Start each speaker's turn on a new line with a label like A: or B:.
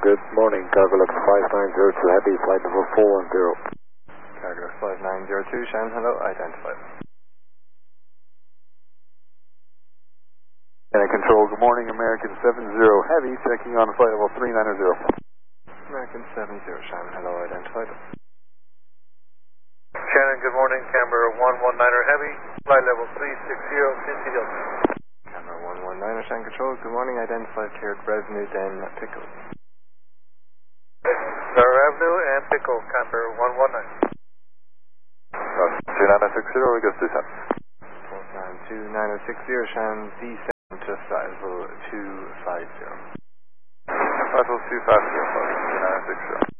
A: good morning, Cargolux 5902 Heavy, flight level 410.
B: Cargolux 5902, Shannon, hello, identified.
C: And control, good morning, American 70 Heavy, checking on flight level 3900.
B: American 70, Shannon, hello, identified.
D: Shannon, good morning, Canberra 119er Heavy, flight level 360, Cincy Delta.
B: Canberra 119er, Shannon Control, good morning, identified, cleared revenue, then Pickle.
D: Star Avenue and Pickle, Canberra 119.
C: 2960, we go to
B: 2960, Shannon, D7 to Sizewell 250.
C: Sizewell 250, 2960.